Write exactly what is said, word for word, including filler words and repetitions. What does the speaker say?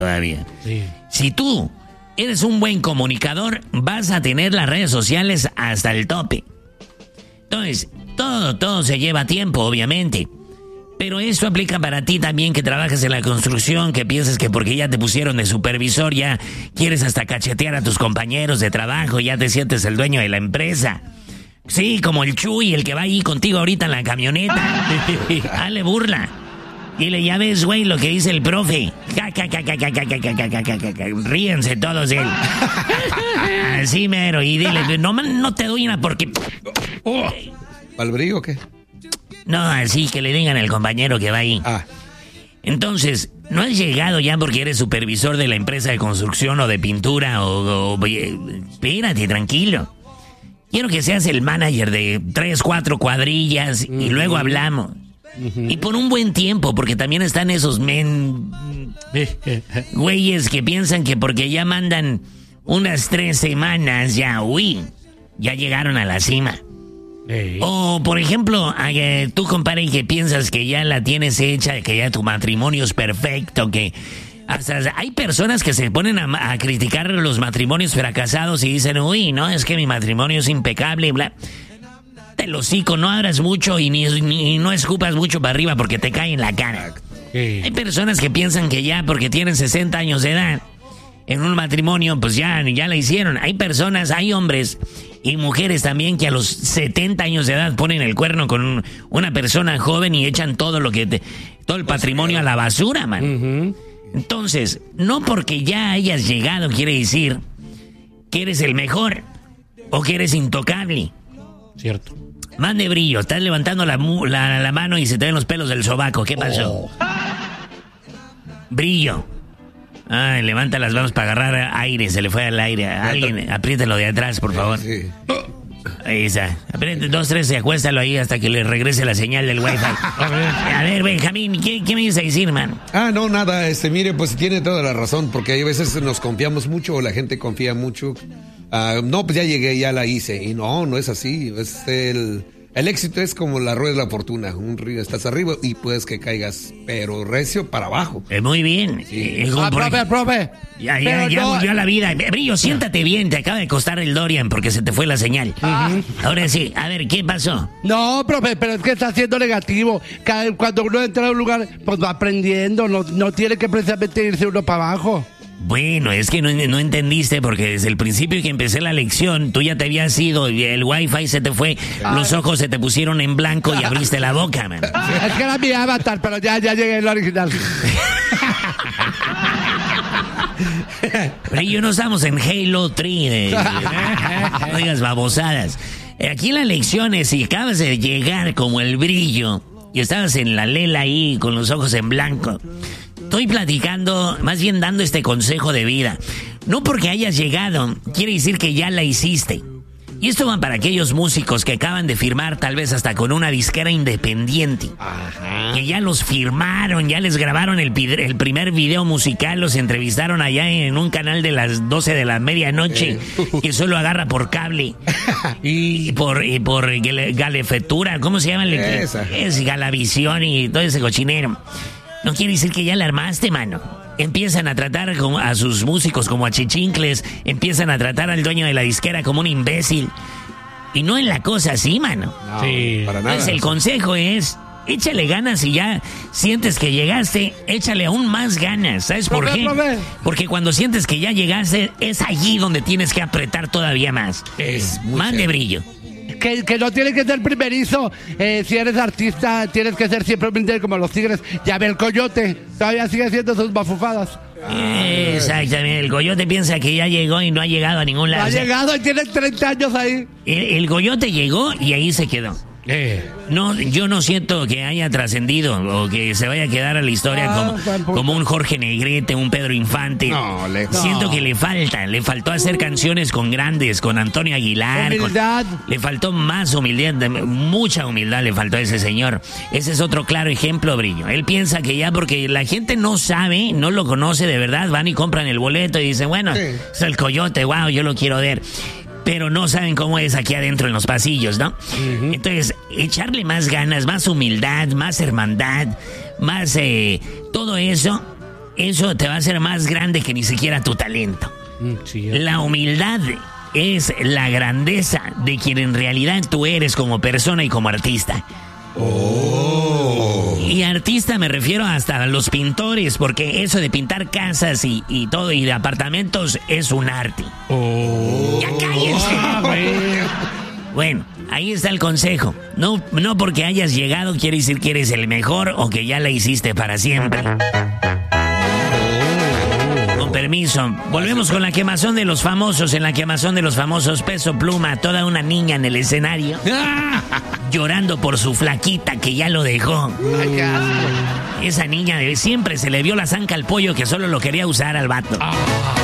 todavía. Sí. Si tú eres un buen comunicador, vas a tener las redes sociales hasta el tope. Entonces, todo, todo se lleva tiempo, obviamente. Pero esto aplica para ti también que trabajas en la construcción, que piensas que porque ya te pusieron de supervisor, ya quieres hasta cachetear a tus compañeros de trabajo, ya te sientes el dueño de la empresa. Sí, como el Chuy, el que va ahí contigo ahorita en la camioneta. Dale burla. Dile, ya ves, güey, lo que dice el profe. Ja, ja, ja, ja, ja, ja, ja, ja, ja, ja, ja. Ríense todos de él. Así mero. Y dile, no, no te doy una porque... Oh. ¿Al brillo o qué? No, así que le digan al compañero que va ahí. Ah. Entonces, no has llegado ya porque eres supervisor de la empresa de construcción o de pintura o... o espérate, tranquilo. Quiero que seas el manager de tres, cuatro cuadrillas y uh-huh. luego hablamos. Uh-huh. Y por un buen tiempo, porque también están esos men... güeyes que piensan que porque ya mandan unas tres semanas ya, uy, ya llegaron a la cima. Hey. O, por ejemplo, eh, tú, compadre, que piensas que ya la tienes hecha, que ya tu matrimonio es perfecto, que... Hasta hay personas que se ponen a, a criticar los matrimonios fracasados y dicen, uy, no, es que mi matrimonio es impecable, bla... Te lo hocico, no abras mucho y ni, ni no escupas mucho para arriba porque te cae en la cara. Sí. Hay personas que piensan que ya porque tienen sesenta años de edad en un matrimonio, pues ya, ya la hicieron. Hay personas, hay hombres y mujeres también que a los setenta años de edad ponen el cuerno con un, una persona joven y echan todo lo que te, todo el patrimonio a la basura, man. Uh-huh. Entonces, no porque ya hayas llegado quiere decir que eres el mejor o que eres intocable. Cierto. Mande brillo, estás levantando la, la, la mano y se te ven los pelos del sobaco. ¿Qué pasó? Oh. Brillo. Ay, levanta las manos para agarrar aire, se le fue al aire. Alguien, apriételo de atrás, por favor. Sí. Ahí está. Apriete dos, tres, y acuéstalo ahí hasta que le regrese la señal del wifi. A ver, Benjamín, ¿qué, qué me dices a decir, man? Ah, no, nada, este, mire, pues tiene toda la razón, porque hay veces nos confiamos mucho o la gente confía mucho. Uh, no, pues ya llegué, ya la hice. Y no, no es así. Es el, el éxito es como la rueda de la fortuna. Un río, estás arriba y puedes que caigas, pero recio para abajo. Eh, muy bien. Sí. Eh, ah, profe, por... profe. Ya, ya, ya no... volvió a la vida. Brillo, siéntate bien. Te acaba de costar el Dorian porque se te fue la señal. Ah. Ahora sí, a ver, ¿qué pasó? No, profe, pero es que está siendo negativo. Cada, cuando uno entra a un lugar, pues va aprendiendo. No, no tiene que precisamente irse uno para abajo. Bueno, es que no, no entendiste porque desde el principio que empecé la lección, tú ya te habías ido y el wifi se te fue, Ay. los ojos se te pusieron en blanco y abriste la boca, man. Es que era mi avatar, pero ya, ya llegué al original. Pero yo no estamos en Halo tres, de, no digas babosadas. Aquí en la lección es si acabas de llegar como el brillo y estabas en la lela ahí con los ojos en blanco. Estoy platicando, más bien dando este consejo de vida. No porque hayas llegado, quiere decir que ya la hiciste. Y esto va para aquellos músicos que acaban de firmar, tal vez hasta con una disquera independiente. Ajá. Que ya los firmaron, ya les grabaron el, el primer video musical, los entrevistaron allá en un canal de las doce de la medianoche, eh. que solo agarra por cable. y por, y por galefetura, ¿cómo se llama? Esa. Es Galavisión y todo ese cochinero. No quiere decir que ya la armaste, mano. Empiezan a tratar a sus músicos como a chichincles, empiezan a tratar al dueño de la disquera como un imbécil. Y no es la cosa así, mano. No, sí. Para nada. Entonces el consejo es, échale ganas y ya sientes que llegaste, échale aún más ganas. ¿Sabes por qué? Porque cuando sientes que ya llegaste, es allí donde tienes que apretar todavía más. Es más de brillo. Que, que no tienes que ser primerizo. Eh, si eres artista, tienes que ser siempre humilde como los tigres. Ya ve el coyote, todavía sigue haciendo sus bafufadas. Exactamente, el coyote piensa que ya llegó y no ha llegado a ningún lado. No ha llegado y tiene treinta años ahí. El, el coyote llegó y ahí se quedó. Eh. No, yo no siento que haya trascendido o que se vaya a quedar a la historia ah, como, como un Jorge Negrete, un Pedro Infante. No, lejos. Siento no. que le falta, le faltó hacer canciones con grandes, con Antonio Aguilar. Humildad. Con, le faltó más humildad, mucha humildad le faltó a ese señor. Ese es otro claro ejemplo, Brillo. Él piensa que ya porque la gente no sabe, no lo conoce de verdad, van y compran el boleto y dicen, bueno, sí. es el coyote, wow, yo lo quiero ver. Pero no saben cómo es aquí adentro en los pasillos, ¿no? Uh-huh. Entonces, echarle más ganas, más humildad, más hermandad, más eh, todo eso, eso te va a hacer más grande que ni siquiera tu talento. Mm, sí, la humildad es la grandeza de quien en realidad tú eres como persona y como artista. Oh. Y artista me refiero hasta a los pintores, porque eso de pintar casas y, y todo y de apartamentos es un arte. Oh. ¡Ya cállense! Bueno, ahí está el consejo. No, no porque hayas llegado quiere decir que eres el mejor o que ya la hiciste para siempre. Con permiso, volvemos con la quemazón de los famosos. En la quemazón de los famosos, Peso Pluma, toda una niña en el escenario, llorando por su flaquita que ya lo dejó. Ay, qué asco. Esa niña de siempre se le vio la zanca al pollo que solo lo quería usar al vato. Ah.